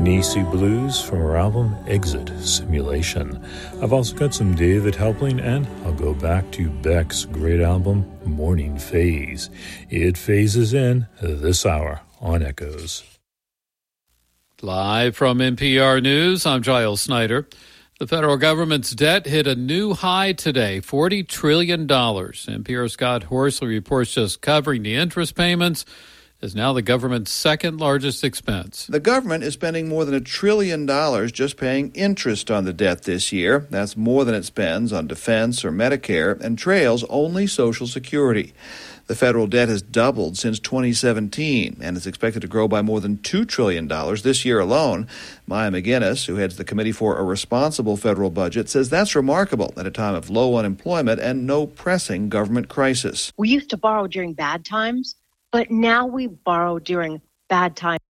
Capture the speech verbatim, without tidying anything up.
Nisi Blues from her album Exit Simulation. I've also got some David Helpling, and I'll go back to Beck's great album Morning Phase. It phases in this hour on Echoes. Live from N P R News, I'm Giles Snyder. The federal government's debt hit a new high today, forty trillion dollars. N P R's Scott Horsley reports just covering the interest payments is now the government's second largest expense. The government is spending more than a trillion dollars just paying interest on the debt this year. That's more than it spends on defense or Medicare and trails only Social Security. The federal debt has doubled since twenty seventeen and is expected to grow by more than two trillion dollars this year alone. Maya McGinnis, who heads the Committee for a Responsible Federal Budget, says that's remarkable at a time of low unemployment and no pressing government crisis. We used to borrow during bad times, but now we borrow during bad times.